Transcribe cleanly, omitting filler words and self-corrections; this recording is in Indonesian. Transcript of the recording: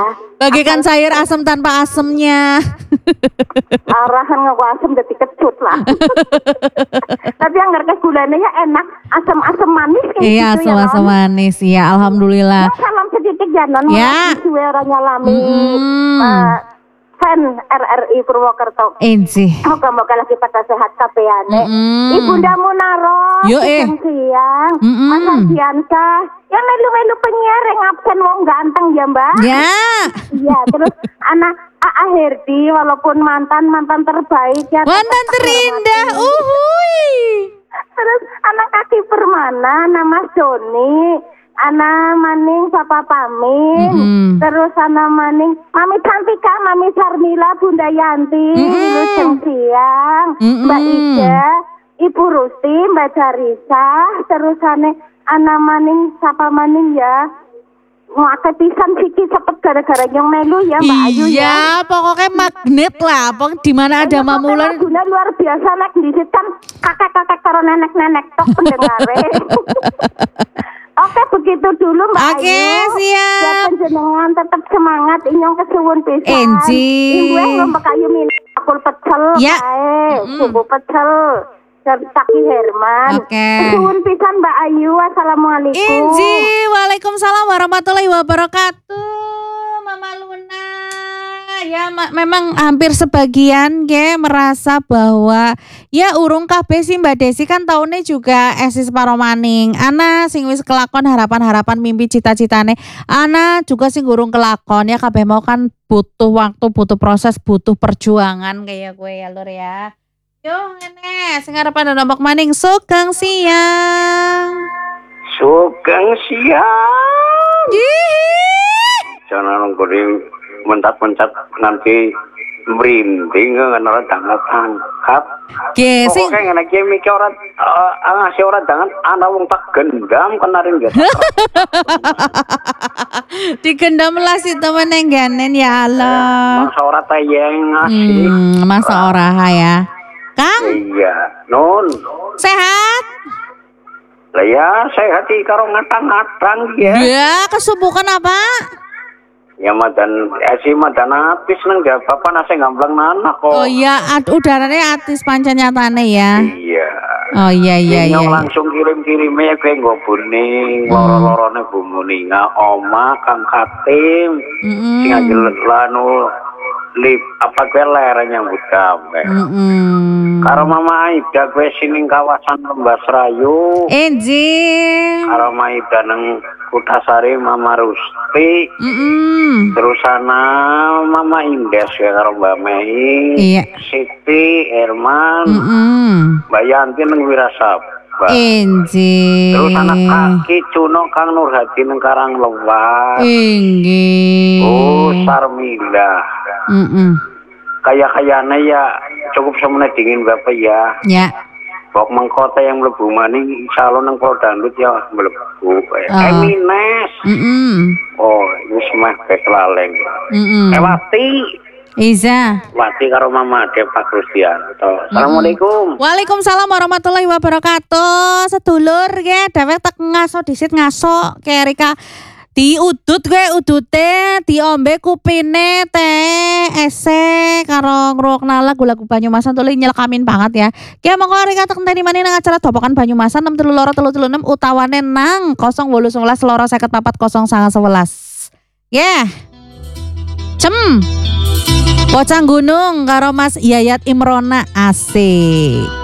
Bagikan sayur asam tanpa asemnya. Arahan ngaku asam jadi kecut lah. Tapi yang ngerti gulanya ya enak, asam-asam manis kayak Iya, gitu ya. asam-asam manis. Iya, alhamdulillah. Ya, salam sedikit ya non. Ya. Suwe orang nyalami. Fan RRI Purwokerto. Enci. Moga-moga lagi pada sehat kabehane. Ibunda Munaro. Yo siang. Mas Ardiansa. Yang melu-melu penyiar yang absen wong ganteng ya Mbak. Ya. Iya, terus anak Aa Herdi walaupun mantan terbaik ya. Mantan terindah. Terus anak kaki Permana nama Joni. Ana maning Papa Pamin, terus ana maning Mami Cantika, Mami Sarmila, Bunda Yanti, Lujeng Siang, Mbak Ida, Ibu Rusti, Mbak Jarisa, terus ana maning Sapa maning ya. Ngake pisan siki cepet gara-gara yang melu ya Mbak Ayu ya. Iya, pokoknya magnet lah. Pokoknya di mana ada Mamulan. Guna luar biasa nek disit kan kakek-kakek karo nenek-nenek tok pendengare. Oke, begitu dulu Mbak Ayu. Oke, siap. Buat penjenengan tetap semangat inyong kesuwun pisan. Enji. Ibu Mbak Ayu minum akul pecel Ya. subuh pecel. Saki Herman. Oke. Kesuwun pisan Mbak Ayu. Assalamualaikum. Enji, waalaikumsalam warahmatullahi wabarakatuh. Mama Luna. Ya memang hampir sebagian merasa bahwa ya urung kabeh sih Mbak Desi kan tahunnya juga esis paro maning. Ana sing wis kelakon harapan-harapan mimpi cita-citane. Ana juga sing urung kelakon ya kabeh mau kan butuh waktu, butuh proses, butuh perjuangan kayak gue ya Lur ya. Yo ngene sing harapan nombok maning Sugeng Siang. Sugeng Siang. Jangan nunggu mencat-mencat nanti merinding kan orang dangat angkat. Sing pokoknya ngene iki mikir ora ngasih ora dangan ana wong tak gendam kenarin gitu. Digendam lah si temen yang ganen ya Allah. Masa ora tayang ngasih. Masa ora ya. Kang? Iya, Nun. Sehat? Lah ya sehat iki karo ngatang-ngatang ya. Ya, kesubukan apa? Ya madan apis nang bapak nase ngamblang anak kok. Oh iya, udaranya atis panca nyatane ya. Iya. Oh iya. Langsung kirim-kirimnya gue ngobuni loro-lorone Bu Muninga, Oma, Kang Katim. Sing ajel lanu lip apa gue lerenya budam. Karo Mama Aida gue sining kawasan Lembas Rayu. Enji. Karo Mama Aida nang Kutasari Mama Rusti. Terus sana Mama Indes ya karo Mbak Mei. Iya. Siti, Herman. Mbak Yanti nang Wirasaba. Enji. Terus anak kaki Cuno Kang Nurhadi nang Karang Lewas. Enji. Oh Sarmila. Kaya-kayanya ya cukup semuanya dingin Bapak ya. Ya. Bok mengkota yang melebu maning insya Allah nang Prodandut ya melebu. Emines. Oh ini semua kekelaleng. Wati. Iza. Wati karo Mama Ade Pak Kristianto. Assalamualaikum. Waalaikumsalam warahmatullahi wabarakatuh. Sedulur ge dewek tek ngaso disit ngaso Kerika. Diudut gue udute, diombe kupine teh ese karo ngrungokna lagu-lagu Banyumasan tuli nyelekamin banget ya. Ki monggo rika tek enteni maneh nang acara Topokan Banyumasan 6323336 utawane nang 0811 loro 540911. Yeah. Bocah Gunung karo Mas Yayat Imrona asik.